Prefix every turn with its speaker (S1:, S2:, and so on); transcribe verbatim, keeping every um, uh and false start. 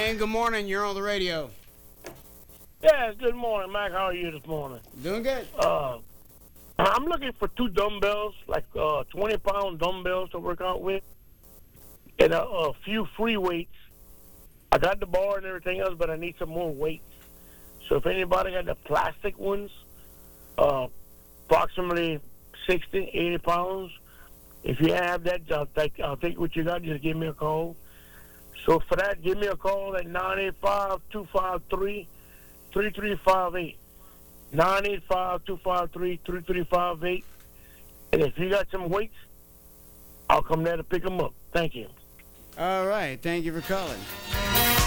S1: Wayne, good morning. You're on the radio.
S2: Yeah, good morning, Mac. How are you this morning?
S1: Doing good.
S2: Uh, I'm looking for two dumbbells, like uh, twenty pound dumbbells to work out with, and a, a few free weights. I got the bar and everything else, but I need some more weights. So if anybody got the plastic ones, uh, approximately sixty, eighty pounds, if you have that, I'll take, I'll take what you got. Just give me a call. So for that, give me a call at nine eight five, two five three, three three five eight. nine eight five, two five three, three three five eight. And if you got some weights, I'll come there to pick them up. Thank you.
S1: All right. Thank you for calling.